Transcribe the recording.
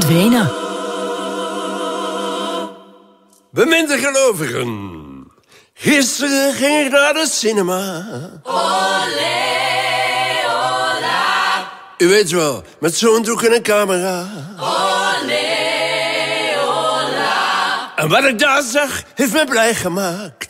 verdwenen. Beminde gelovigen, gisteren ging ik naar de cinema. Olé, ola. U weet wel, met zo'n doek en een camera. Olé, ola. En wat ik daar zag, heeft me blij gemaakt.